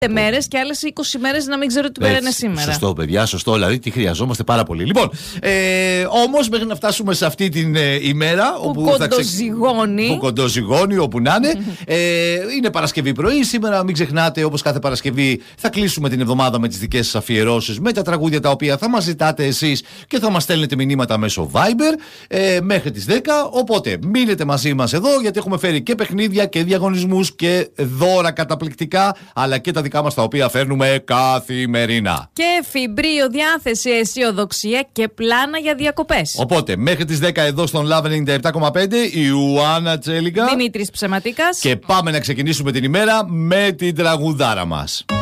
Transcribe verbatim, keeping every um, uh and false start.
μέρες και άλλες είκοσι μέρες να μην ξέρω τι μέρα είναι σήμερα. Σωστό, παιδιά, σωστό. Δηλαδή, τι χρειαζόμαστε πάρα πολύ. Λοιπόν, ε, όμως μέχρι να φτάσουμε σε αυτή την ε, ημέρα. Που όπου κοντοζυγώνει. Που κοντοζυγώνει, όπου να είναι. ε, είναι Παρασκευή πρωί. Σήμερα, μην ξεχνάτε, όπως κάθε Παρασκευή, θα κλείσουμε την εβδομάδα με τις δικές σας αφιερώσεις, με τα τραγούδια τα οποία θα μας ζητάτε εσείς και θα μας στέλνετε μηνύματα μέσω Viber ε, μέχρι τις δέκα. Οπότε μείνετε μαζί μας εδώ, γιατί έχουμε φέρει και παιχνίδια και διαγωνισμούς και δώρα καταπληκτικά, αλλά και τα δικά μας τα οποία φέρνουμε καθημερινά. Και εφημπρείο, διάθεση, αισιοδοξία και πλάνα για διακοπές. Οπότε μέχρι τις δέκα εδώ στον Love ενενήντα επτά κόμμα πέντε η Ιουάννα Τσέλικα, Δημήτρης Ψεματίκας. και πάμε να ξεκινήσουμε την ημέρα με την τραγουδάρα μας.